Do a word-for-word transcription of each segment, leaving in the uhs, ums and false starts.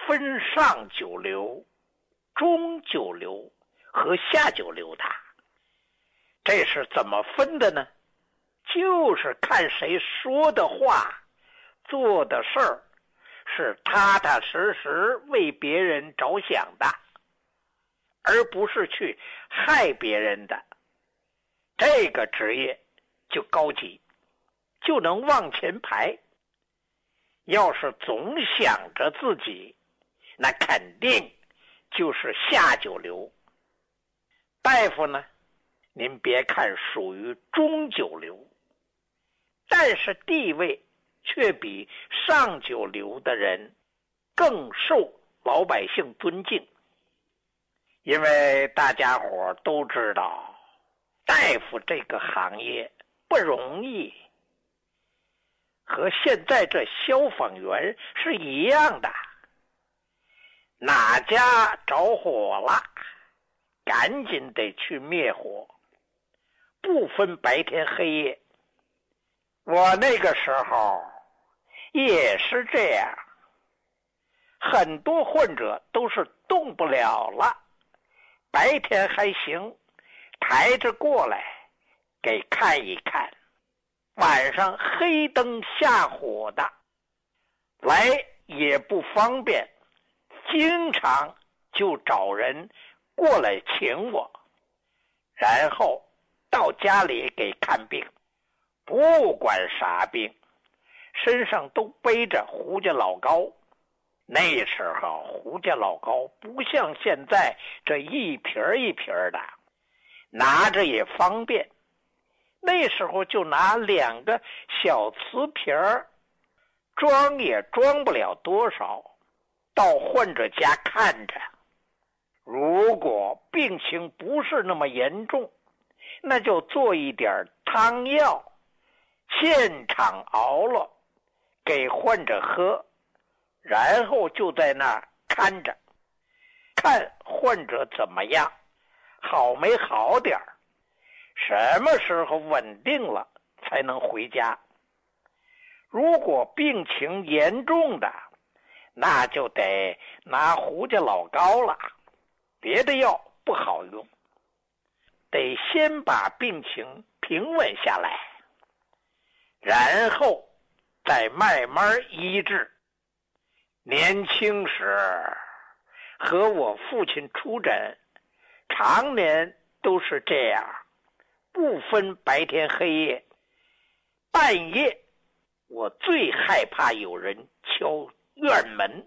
分上九流、中九流和下九流的。这是怎么分的呢？就是看谁说的话、做的事儿是踏踏实实为别人着想的，而不是去害别人的。这个职业就高级，就能往前排。要是总想着自己，那肯定就是下九流。大夫呢，您别看属于中九流，但是地位却比上九流的人更受老百姓尊敬。因为大家伙都知道，大夫这个行业不容易，和现在这消防员是一样的。哪家着火了，赶紧得去灭火，不分白天黑夜。我那个时候也是这样，很多患者都是动不了了，白天还行，抬着过来给看一看，晚上黑灯瞎火的来也不方便，经常就找人过来请我，然后到家里给看病。不管啥病，身上都背着胡家老膏。那时候胡家老膏不像现在这一瓶一瓶的，拿着也方便。那时候就拿两个小瓷瓶儿，装也装不了多少，到患者家看着。如果病情不是那么严重，那就做一点汤药，现场熬了给患者喝，然后就在那儿看着，看患者怎么样，好没好点儿，什么时候稳定了才能回家。如果病情严重的，那就得拿胡家老膏了，别的药不好用，得先把病情平稳下来，然后再慢慢医治。年轻时和我父亲出诊，常年都是这样，不分白天黑夜。半夜我最害怕有人敲院门，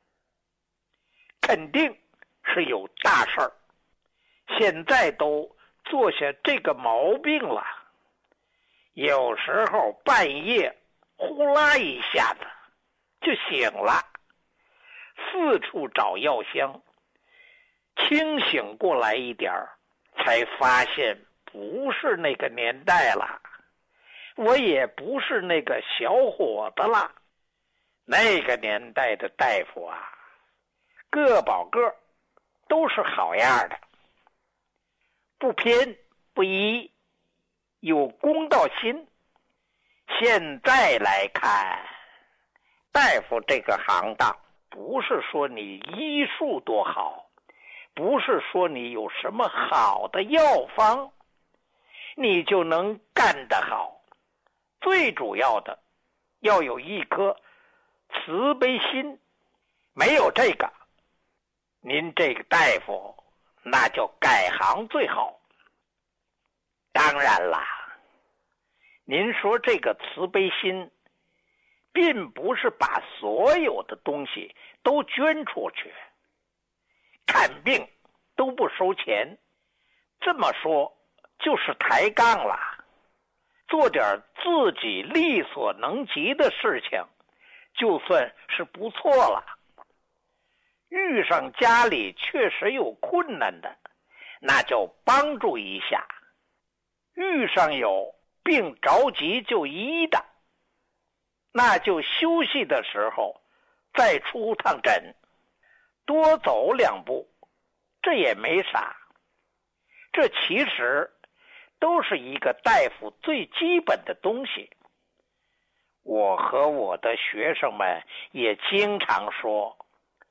肯定是有大事儿。现在都做下这个毛病了，有时候半夜呼啦一下子就醒了，四处找药箱，清醒过来一点才发现不是那个年代了，我也不是那个小伙子了。那个年代的大夫啊，个保个都是好样的，不偏不倚，有公道心。现在来看，大夫这个行当，不是说你医术多好，不是说你有什么好的药方你就能干得好，最主要的要有一颗慈悲心。没有这个，您这个大夫那就改行最好。当然啦，您说这个慈悲心并不是把所有的东西都捐出去，看病都不收钱，这么说就是抬杠了。做点自己力所能及的事情就算是不错了。遇上家里确实有困难的，那就帮助一下。遇上有病着急就医的，那就休息的时候再出趟诊，多走两步，这也没啥。这其实都是一个大夫最基本的东西。我和我的学生们也经常说，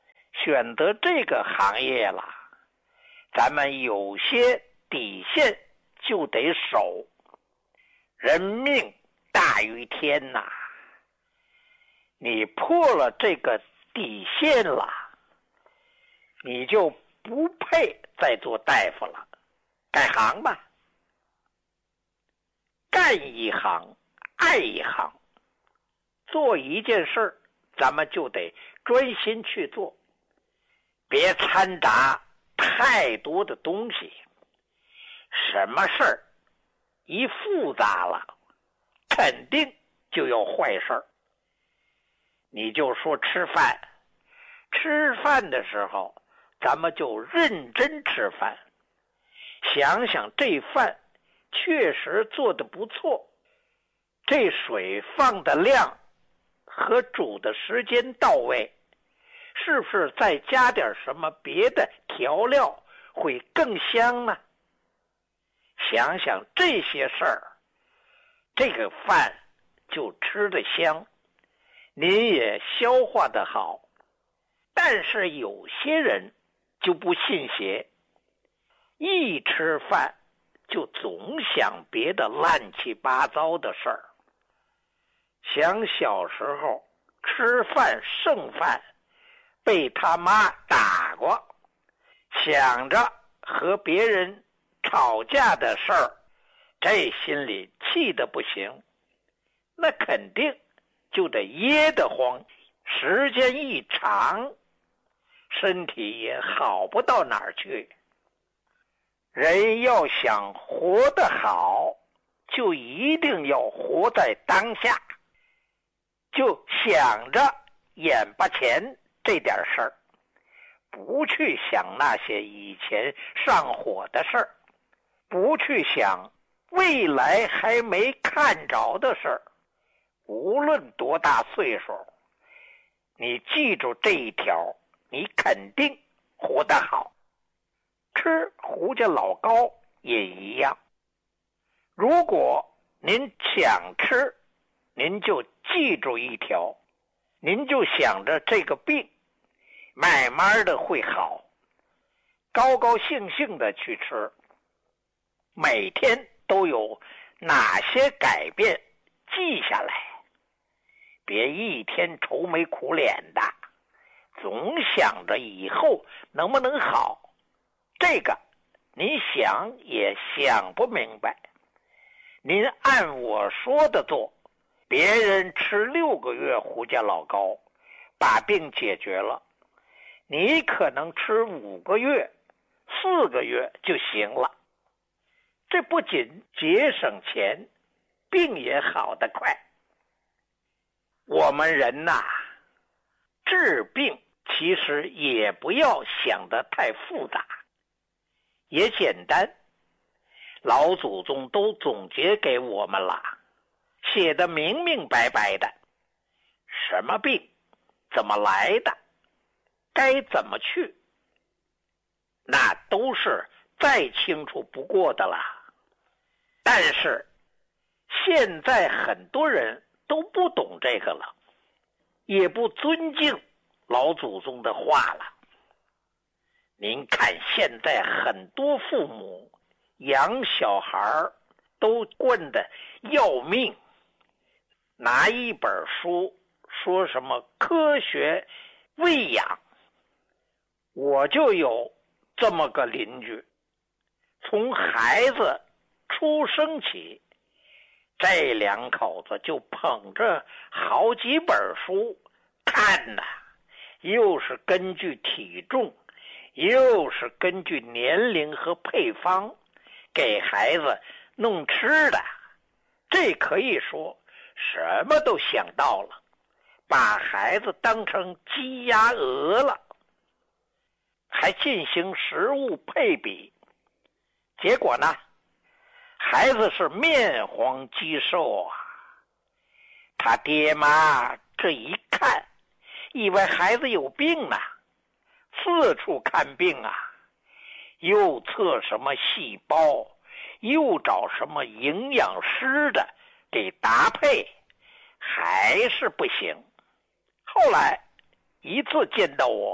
选择这个行业了，咱们有些底线就得守。人命大于天呐，你破了这个底线了，你就不配再做大夫了，改行吧。干一行爱一行，做一件事咱们就得专心去做，别掺杂太多的东西。什么事儿一复杂了，肯定就有坏事儿。你就说吃饭，吃饭的时候咱们就认真吃饭，想想这饭确实做得不错，这水放的量和煮的时间到位，是不是再加点什么别的调料会更香呢？想想这些事儿，这个饭就吃得香，您也消化得好。但是有些人就不信邪，一吃饭就总想别的乱七八糟的事儿。想小时候吃饭剩饭被他妈打过，想着和别人吵架的事儿，这心里气得不行，那肯定就得噎得慌，时间一长，身体也好不到哪儿去。人要想活得好，就一定要活在当下，就想着眼巴前这点事儿，不去想那些以前上火的事儿，不去想未来还没看着的事儿。无论多大岁数，你记住这一条，你肯定活得好。吃胡家老高也一样，如果您想吃，您就记住一条，您就想着这个病慢慢的会好，高高兴兴的去吃，每天都有哪些改变记下来，别一天愁眉苦脸的，总想着以后能不能好，这个您想也想不明白。您按我说的做，别人吃六个月胡家老高把病解决了，你可能吃五个月四个月就行了。这不仅节省钱，病也好得快。我们人呐，治病其实也不要想得太复杂，也简单。老祖宗都总结给我们了，写得明明白白的，什么病怎么来的，该怎么去，那都是再清楚不过的啦。但是现在很多人都不懂这个了，也不尊敬老祖宗的话了。您看现在很多父母养小孩都惯得要命，拿一本书说什么科学喂养。我就有这么个邻居，从孩子出生起，这两口子就捧着好几本书看呐，又是根据体重，又是根据年龄和配方给孩子弄吃的。这可以说什么都想到了，把孩子当成鸡鸭鹅了，还进行食物配比。结果呢，孩子是面黄肌瘦啊。他爹妈这一看，以为孩子有病呢，四处看病啊，又测什么细胞，又找什么营养师的给搭配，还是不行。后来一次见到我，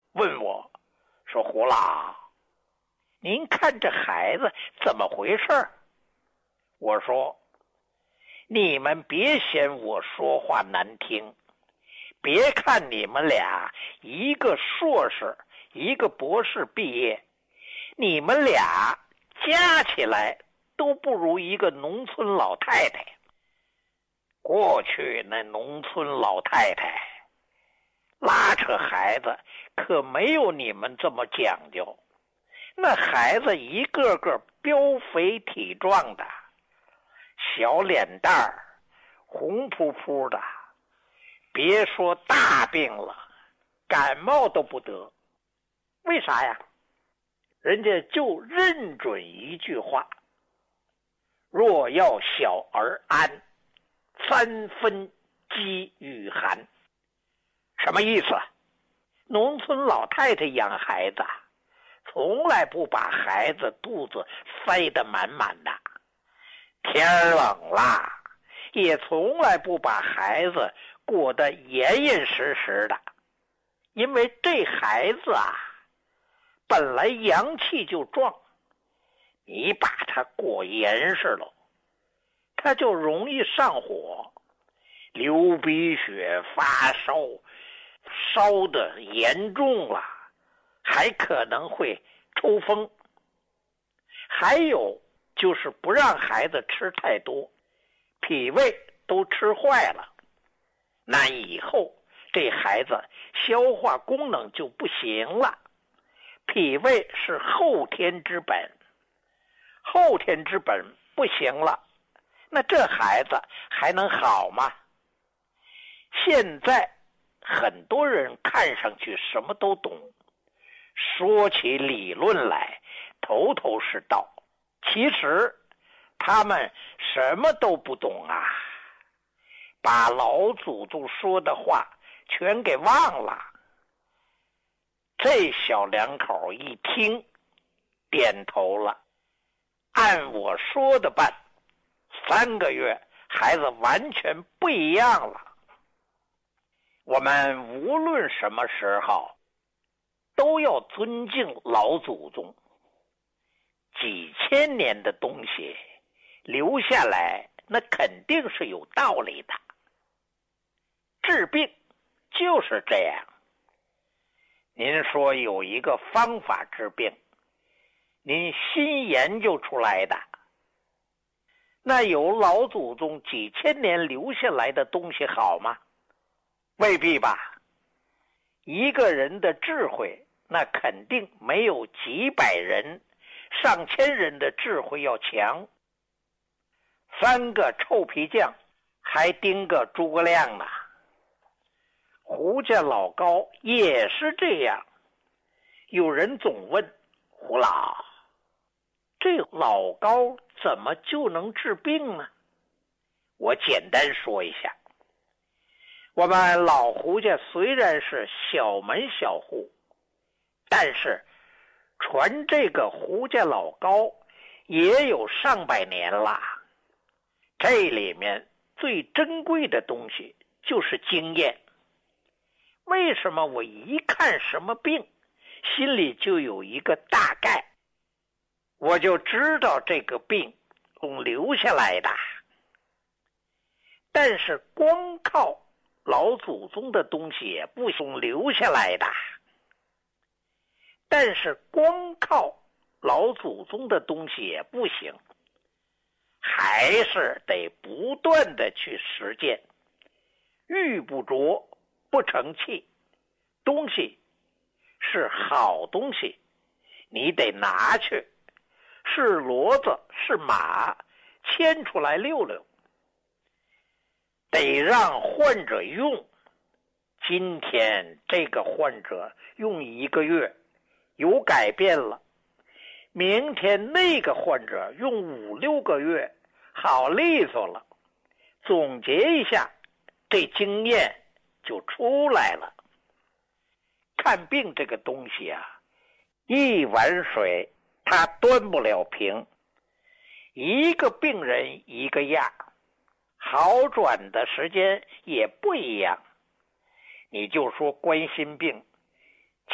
问我说：“胡老，您看这孩子怎么回事？”我说：“你们别嫌我说话难听，别看你们俩一个硕士，一个博士毕业，你们俩加起来都不如一个农村老太太。过去那农村老太太拉扯孩子可没有你们这么讲究，那孩子一个个膘肥体壮的，小脸蛋儿红扑扑的，别说大病了，感冒都不得。为啥呀？人家就认准一句话：若要小儿安，三分饥与寒。什么意思？农村老太太养孩子从来不把孩子肚子塞得满满的，天冷了也从来不把孩子裹得严严实实的，因为这孩子啊本来阳气就壮，你把他裹严实了，他就容易上火，流鼻血，发烧，烧得严重了，还可能会抽风。还有就是不让孩子吃太多，脾胃都吃坏了，那以后这孩子消化功能就不行了。脾胃是后天之本，后天之本不行了，那这孩子还能好吗？现在很多人看上去什么都懂，说起理论来头头是道，其实他们什么都不懂啊，把老祖宗说的话全给忘了。这小两口一听，点头了，按我说的办，三个月孩子完全不一样了。我们无论什么时候都要尊敬老祖宗，几千年的东西留下来，那肯定是有道理的。治病就是这样，您说有一个方法治病，您新研究出来的，那有老祖宗几千年留下来的东西好吗？未必吧。一个人的智慧，那肯定没有几百人、上千人的智慧要强。三个臭皮匠还盯个诸葛亮呢。胡家老高也是这样。有人总问胡老，这老高怎么就能治病呢？我简单说一下，我们老胡家虽然是小门小户，但是传这个胡家老高也有上百年了。这里面最珍贵的东西就是经验。为什么我一看什么病，心里就有一个大概，我就知道这个病用留下来的。但是光靠老祖宗的东西也不用留下来的，但是光靠老祖宗的东西也不行，还是得不断的去实践。玉不琢不成器，东西是好东西，你得拿去，是骡子是马，牵出来溜溜，得让患者用。今天这个患者用一个月有改变了，明天那个患者用五六个月好利索了，总结一下，这经验就出来了。看病这个东西啊，一碗水它端不了平，一个病人一个样，好转的时间也不一样。你就说冠心病，